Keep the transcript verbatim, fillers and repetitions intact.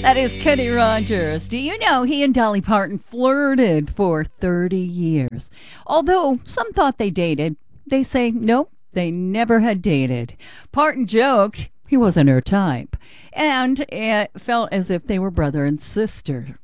That is Kenny Rogers. Do you know he and Dolly Parton flirted for thirty years? Although some thought they dated, they say nope, they never had dated. Parton joked he wasn't her type, and it felt as if they were brother and sister.